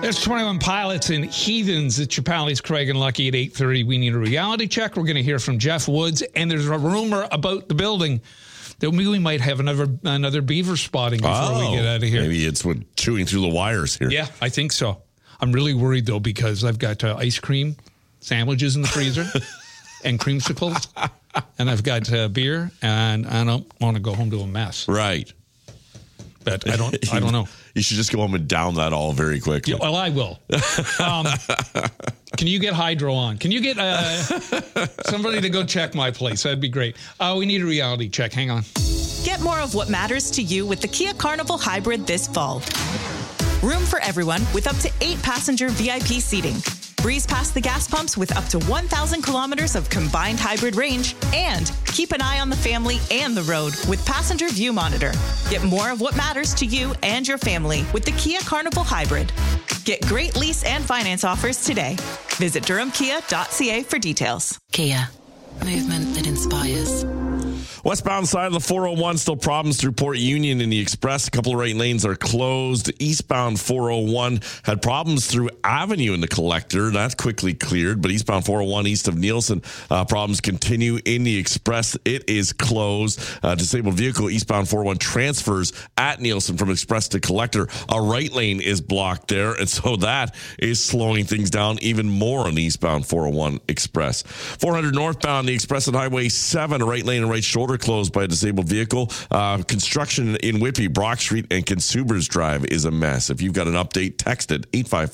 There's 21 Pilots and Heathens. It's your pallies, Craig and Lucky at 8:30. We need a reality check. We're going to hear from Jeff Woods. And there's a rumor about the building that we might have another beaver spotting before we get out of here. Maybe it's chewing through the wires here. Yeah, I think so. I'm really worried, though, because I've got ice cream sandwiches in the freezer and creamsicles. And I've got beer, and I don't want to go home to a mess. Right. But I don't know. You should just go home and down that all very quickly. Yeah, well, I will. Can you get Hydro on? Can you get somebody to go check my place? That'd be great. We need a reality check. Hang on. Get more of what matters to you with the Kia Carnival Hybrid this fall. Room for everyone with up to 8-passenger VIP seating. Breeze past the gas pumps with up to 1,000 kilometers of combined hybrid range. And keep an eye on the family and the road with Passenger View Monitor. Get more of what matters to you and your family with the Kia Carnival Hybrid. Get great lease and finance offers today. Visit durhamkia.ca for details. Kia, movement that inspires. Westbound side of the 401, still problems through Port Union in the Express. A couple of right lanes are closed. Eastbound 401 had problems through Avenue in the Collector. That's quickly cleared, but eastbound 401 east of Nielsen, problems continue in the Express. It is closed. Disabled vehicle eastbound 401 transfers at Nielsen from Express to Collector. A right lane is blocked there, and so that is slowing things down even more on the eastbound 401 Express. 400 northbound, the Express and Highway 7, a right lane and right shoulder closed by a disabled vehicle. Construction in Whitby, Brock Street, and Consumers Drive is a mess. If you've got an update, text it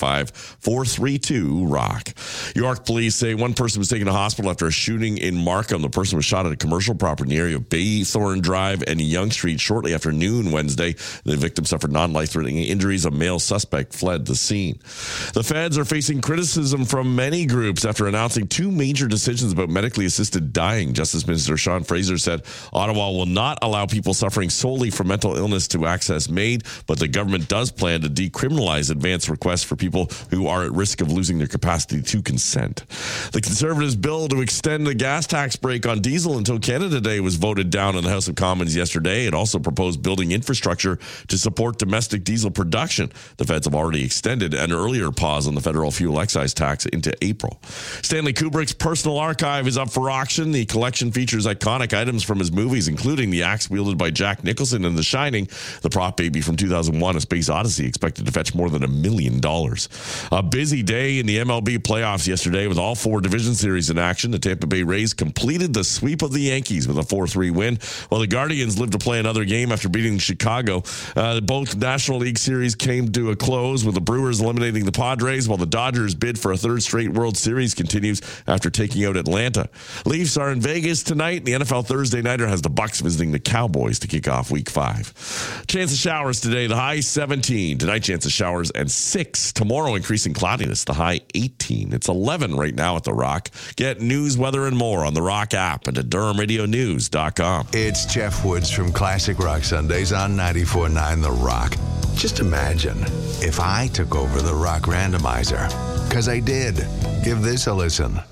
855-432-ROCK. York police say one person was taken to hospital after a shooting in Markham. The person was shot at a commercial property in the area of Baythorn Drive and Yonge Street shortly after noon Wednesday. The victim suffered non-life-threatening injuries. A male suspect fled the scene. The feds are facing criticism from many groups after announcing two major decisions about medically assisted dying. Justice Minister Sean Fraser said Ottawa will not allow people suffering solely from mental illness to access MAID, but the government does plan to decriminalize advance requests for people who are at risk of losing their capacity to consent. The Conservatives' bill to extend the gas tax break on diesel until Canada Day was voted down in the House of Commons yesterday. It also proposed building infrastructure to support domestic diesel production. The feds have already extended an earlier pause on the federal fuel excise tax into April. Stanley Kubrick's personal archive is up for auction. The collection features iconic items from his movies, including the axe wielded by Jack Nicholson in The Shining, the prop baby from 2001, A Space Odyssey, expected to fetch more than $1 million. A busy day in the MLB playoffs yesterday with all four division series in action. The Tampa Bay Rays completed the sweep of the Yankees with a 4-3 win, while the Guardians lived to play another game after beating Chicago. Both National League series came to a close with the Brewers eliminating the Padres, while the Dodgers bid for a third straight World Series continues after taking out Atlanta. Leafs are in Vegas tonight. The NFL Thursday Nighter has the Bucks visiting the Cowboys to kick off Week 5. Chance of showers today, the high 17. Tonight, chance of showers and 6. Tomorrow, increasing cloudiness, the high 18. It's 11 right now at The Rock. Get news, weather, and more on The Rock app and at DurhamRadioNews.com. It's Jeff Woods from Classic Rock Sundays on 94.9 The Rock. Just imagine if I took over The Rock Randomizer. Because I did. Give this a listen.